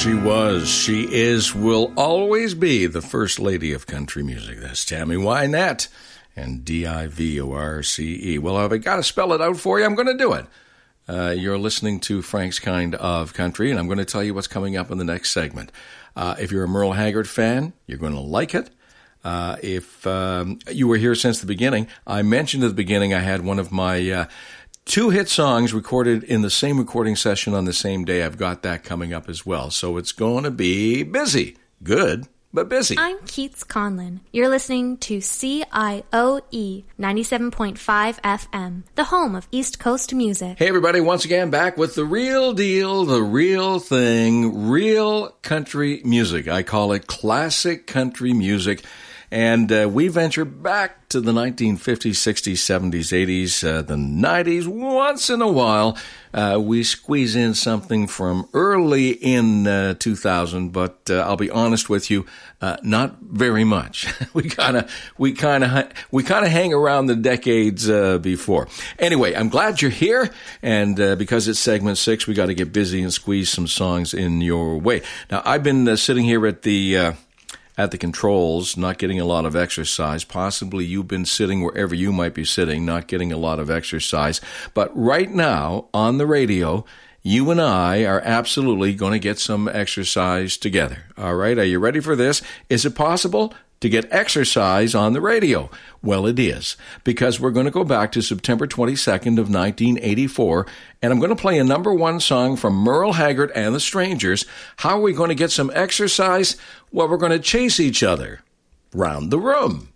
She was, she is, will always be the first lady of country music. That's Tammy Wynette and Divorce. Well, have I got to spell it out for you? I'm going to do it. You're listening to Frank's Kind of Country, and I'm going to tell you what's coming up in the next segment. If you're a Merle Haggard fan, you're going to like it. If you were here since the beginning, I mentioned at the beginning I had one of my two hit songs recorded in the same recording session on the same day. I've got that coming up as well. So it's going to be busy. Good, but busy. I'm Keats Conlon. You're listening to CIOE 97.5 FM, the home of East Coast music. Hey, everybody, once again, back with the real deal, the real thing, real country music. I call it classic country music. And we venture back to the 1950s, 60s, 70s, 80s, the 90s. Once in a while, we squeeze in something from early in 2000, but I'll be honest with you, not very much. we kind of hang around the decades before. Anyway, I'm glad you're here, and because it's segment 6, we got to get busy and squeeze some songs in your way. Now, I've been sitting here at the controls, not getting a lot of exercise. Possibly you've been sitting wherever you might be sitting, not getting a lot of exercise. But right now, on the radio, you and I are absolutely going to get some exercise together. All right, are you ready for this? Is it possible to get exercise on the radio? Well, it is, because we're going to go back to September 22nd of 1984, and I'm going to play a number one song from Merle Haggard and the Strangers. How are we going to get some exercise? Well, we're going to chase each other round the room.